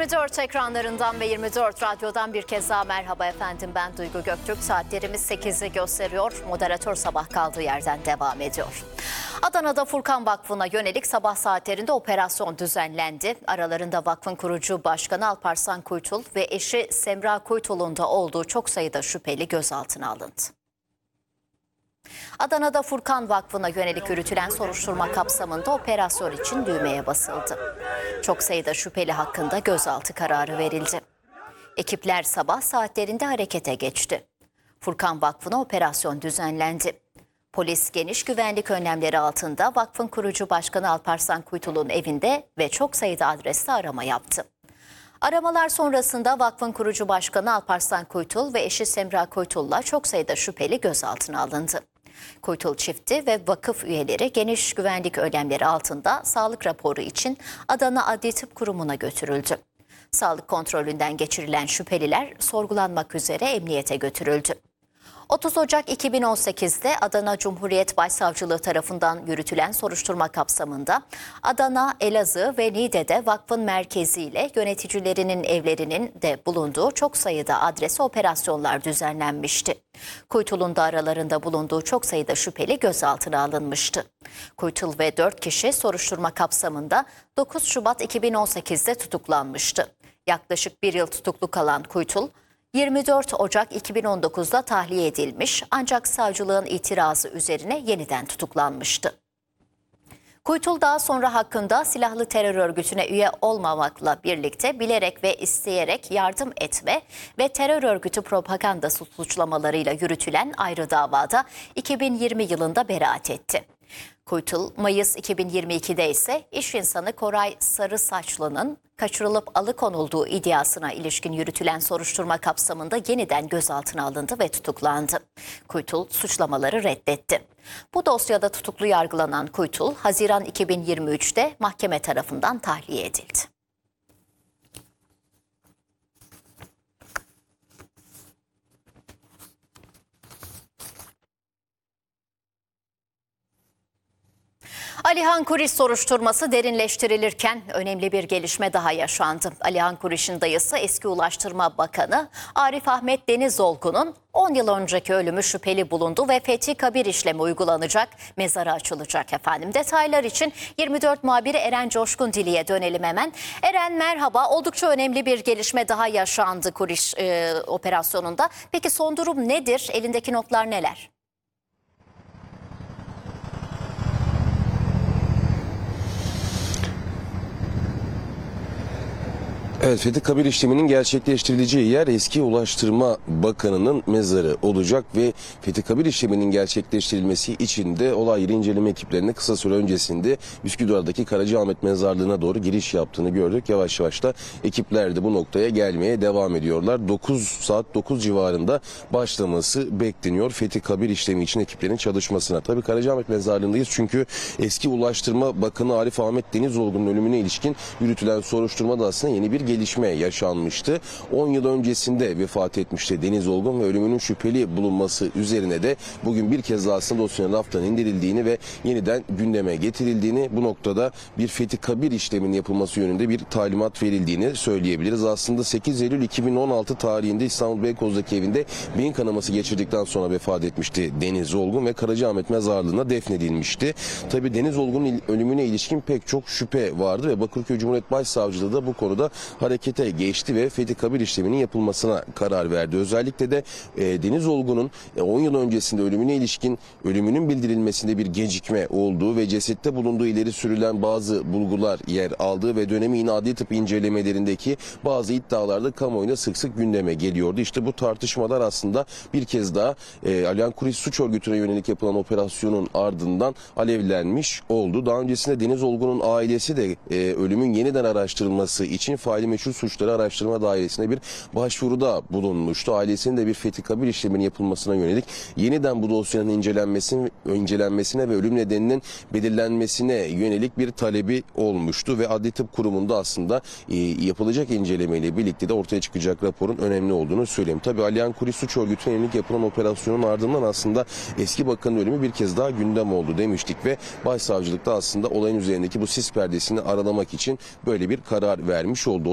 24 ekranlarından ve 24 radyodan bir kez daha merhaba efendim. Ben Duygu Göktürk. Saatlerimiz 8'i gösteriyor. Moderatör sabah kaldığı yerden devam ediyor. Adana'da Furkan Vakfı'na yönelik sabah saatlerinde operasyon düzenlendi. Aralarında vakfın kurucu başkanı Alparslan Kuytul ve eşi Semra Kuytul'un da olduğu çok sayıda şüpheli gözaltına alındı. Adana'da Furkan Vakfı'na yönelik yürütülen soruşturma kapsamında operasyon için düğmeye basıldı. Çok sayıda şüpheli hakkında gözaltı kararı verildi. Ekipler sabah saatlerinde harekete geçti. Furkan Vakfı'na operasyon düzenlendi. Polis geniş güvenlik önlemleri altında vakfın kurucu başkanı Alparslan Kuytul'un evinde ve çok sayıda adreste arama yaptı. Aramalar sonrasında vakfın kurucu başkanı Alparslan Kuytul ve eşi Semra Kuytul'la çok sayıda şüpheli gözaltına alındı. Kuytul çifti ve vakıf üyeleri geniş güvenlik önlemleri altında sağlık raporu için Adana Adli Tıp Kurumu'na götürüldü. Sağlık kontrolünden geçirilen şüpheliler sorgulanmak üzere emniyete götürüldü. 30 Ocak 2018'de Adana Cumhuriyet Başsavcılığı tarafından yürütülen soruşturma kapsamında Adana, Elazığ ve Niğde'de vakfın merkeziyle yöneticilerinin evlerinin de bulunduğu çok sayıda adrese operasyonlar düzenlenmişti. Kuytul'un da aralarında bulunduğu çok sayıda şüpheli gözaltına alınmıştı. Kuytul ve 4 kişi soruşturma kapsamında 9 Şubat 2018'de tutuklanmıştı. Yaklaşık bir yıl tutuklu kalan Kuytul, 24 Ocak 2019'da tahliye edilmiş ancak savcılığın itirazı üzerine yeniden tutuklanmıştı. Kuytul daha sonra hakkında silahlı terör örgütüne üye olmamakla birlikte bilerek ve isteyerek yardım etme ve terör örgütü propagandası suçlamalarıyla yürütülen ayrı davada 2020 yılında beraat etti. Kuytul, Mayıs 2022'de ise iş insanı Koray Sarısaçlı'nın kaçırılıp alıkonulduğu iddiasına ilişkin yürütülen soruşturma kapsamında yeniden gözaltına alındı ve tutuklandı. Kuytul suçlamaları reddetti. Bu dosyada tutuklu yargılanan Kuytul, Haziran 2023'te mahkeme tarafından tahliye edildi. Alihan Kuriş soruşturması derinleştirilirken önemli bir gelişme daha yaşandı. Alihan Kuriş'in dayısı eski Ulaştırma Bakanı Arif Ahmet Denizolgun'un 10 yıl önceki ölümü şüpheli bulundu ve fethi kabir işlemi uygulanacak, mezarı açılacak efendim. Detaylar için 24 muhabiri Eren Coşkun Dili'ye dönelim hemen. Eren merhaba, oldukça önemli bir gelişme daha yaşandı Kuriş operasyonunda. Peki son durum nedir? Elindeki notlar neler? Evet, fethi kabir işleminin gerçekleştirileceği yer eski Ulaştırma Bakanı'nın mezarı olacak ve fethi kabir işleminin gerçekleştirilmesi için de olay yeri inceleme ekiplerine kısa süre öncesinde Üsküdar'daki Karacaahmet Mezarlığı'na doğru giriş yaptığını gördük. Yavaş yavaş da ekipler de bu noktaya gelmeye devam ediyorlar. Saat 9 civarında başlaması bekleniyor fethi kabir işlemi için ekiplerin çalışmasına. Tabii Karacaahmet Mezarlığı'ndayız çünkü eski Ulaştırma Bakanı Arif Ahmet Denizolgun'un ölümüne ilişkin yürütülen soruşturmada aslında yeni bir gelişme yaşanmıştı. 10 yıl öncesinde vefat etmişti Denizolgun ve ölümünün şüpheli bulunması üzerine de bugün bir kez daha aslında dosyanın raftan indirildiğini ve yeniden gündeme getirildiğini, bu noktada bir fethi kabir işleminin yapılması yönünde bir talimat verildiğini söyleyebiliriz. Aslında 8 Eylül 2016 tarihinde İstanbul Beykoz'daki evinde beyin kanaması geçirdikten sonra vefat etmişti Denizolgun ve Karacaahmet Mezarlığı'na defnedilmişti. Tabii Denizolgun'un ölümüne ilişkin pek çok şüphe vardı ve Bakırköy Cumhuriyet Başsavcılığı da bu konuda harekete geçti ve fethi kabir işleminin yapılmasına karar verdi. Özellikle de Denizolgun'un 10 yıl öncesinde ölümüne ilişkin ölümünün bildirilmesinde bir gecikme olduğu ve cesette bulunduğu ileri sürülen bazı bulgular yer aldığı ve dönemin adli tıp incelemelerindeki bazı iddialarda kamuoyuna sık sık gündeme geliyordu. İşte bu tartışmalar aslında bir kez daha Alihan Kuriş suç örgütüne yönelik yapılan operasyonun ardından alevlenmiş oldu. Daha öncesinde Denizolgun'un ailesi de ölümün yeniden araştırılması için faili meçhul suçları araştırma dairesine bir başvuruda bulunmuştu. Ailesinin de bir fethi kabir işleminin yapılmasına yönelik yeniden bu dosyanın incelenmesine ve ölüm nedeninin belirlenmesine yönelik bir talebi olmuştu ve Adli Tıp Kurumu'nda aslında yapılacak incelemeyle birlikte de ortaya çıkacak raporun önemli olduğunu söyleyeyim. Tabii Alihan Kuriş suç örgütüne yönelik yapılan operasyonun ardından aslında eski bakanın ölümü bir kez daha gündem oldu demiştik ve Başsavcılıkta aslında olayın üzerindeki bu sis perdesini aralamak için böyle bir karar vermiş oldu.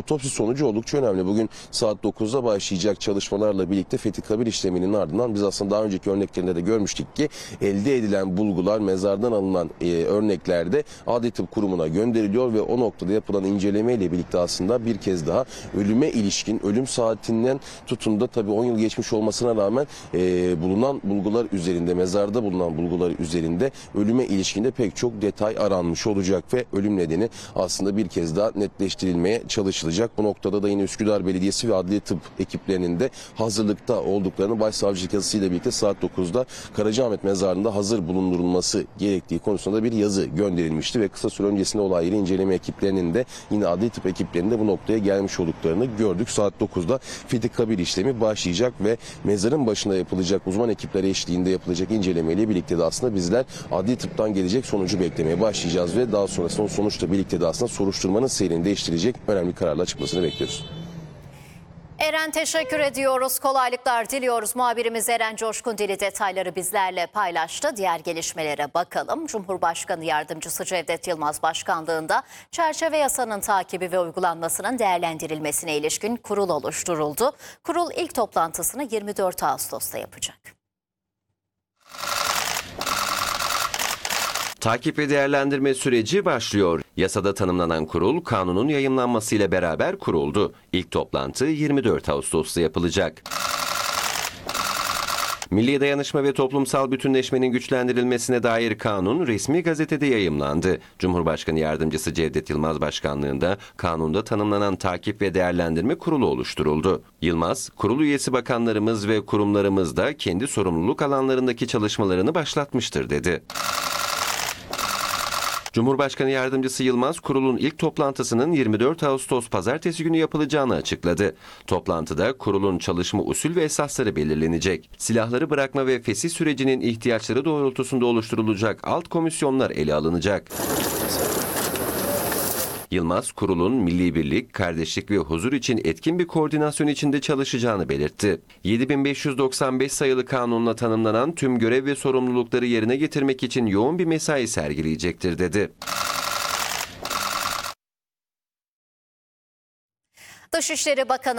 otopsi sonucu oldukça önemli. Bugün saat 9'da başlayacak çalışmalarla birlikte fethi kabir işleminin ardından biz aslında daha önceki örneklerinde de görmüştük ki elde edilen bulgular mezardan alınan örneklerde Adli Tıp Kurumu'na gönderiliyor ve o noktada yapılan incelemeyle birlikte aslında bir kez daha ölüme ilişkin, ölüm saatinden tutun da tabii 10 yıl geçmiş olmasına rağmen bulunan bulgular üzerinde, mezarda bulunan bulgular üzerinde ölüme ilişkinde pek çok detay aranmış olacak ve ölüm nedeni aslında bir kez daha netleştirilmeye çalışılacak. Bu noktada da yine Üsküdar Belediyesi ve Adli Tıp ekiplerinin de hazırlıkta olduklarını başsavcılık yazısıyla birlikte saat 9'da Karacaahmet Mezarı'nda hazır bulundurulması gerektiği konusunda bir yazı gönderilmişti ve kısa süre öncesinde olay yeri inceleme ekiplerinin de yine Adli Tıp ekiplerinin de bu noktaya gelmiş olduklarını gördük. Saat 9'da fethi kabir işlemi başlayacak ve mezarın başında yapılacak uzman ekipler eşliğinde yapılacak incelemeyle birlikte de aslında bizler Adli Tıp'tan gelecek sonucu beklemeye başlayacağız ve daha sonrasında o sonuçla birlikte de aslında soruşturmanın seyrini değiştirecek önemli kararlar çıkmasını bekliyoruz. Eren, teşekkür ediyoruz. Kolaylıklar diliyoruz. Muhabirimiz Eren Coşkun Dili detayları bizlerle paylaştı. Diğer gelişmelere bakalım. Cumhurbaşkanı Yardımcısı Cevdet Yılmaz başkanlığında çerçeve yasanın takibi ve uygulanmasının değerlendirilmesine ilişkin kurul oluşturuldu. Kurul ilk toplantısını 24 Ağustos'ta yapacak. Takip ve değerlendirme süreci başlıyor. Yasada tanımlanan kurul kanunun yayımlanmasıyla beraber kuruldu. İlk toplantı 24 Ağustos'ta yapılacak. Milli dayanışma ve toplumsal bütünleşmenin güçlendirilmesine dair kanun resmi gazetede yayımlandı. Cumhurbaşkanı Yardımcısı Cevdet Yılmaz başkanlığında kanunda tanımlanan takip ve değerlendirme kurulu oluşturuldu. Yılmaz, kurul üyesi bakanlarımız ve kurumlarımız da kendi sorumluluk alanlarındaki çalışmalarını başlatmıştır dedi. Cumhurbaşkanı Yardımcısı Yılmaz, kurulun ilk toplantısının 24 Ağustos Pazartesi günü yapılacağını açıkladı. Toplantıda kurulun çalışma usul ve esasları belirlenecek. Silahları bırakma ve fesih sürecinin ihtiyaçları doğrultusunda oluşturulacak alt komisyonlar ele alınacak. Yılmaz, kurulun milli birlik, kardeşlik ve huzur için etkin bir koordinasyon içinde çalışacağını belirtti. 7595 sayılı kanunla tanımlanan tüm görev ve sorumlulukları yerine getirmek için yoğun bir mesai sergileyecektir dedi. Dışişleri Bakanı